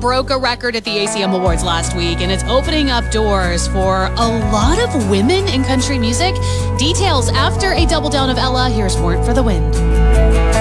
broke a record at the ACM Awards last week, and it's opening up doors for a lot of women in country music. Details after a double down of Ella. Here's Warrant for the Wind.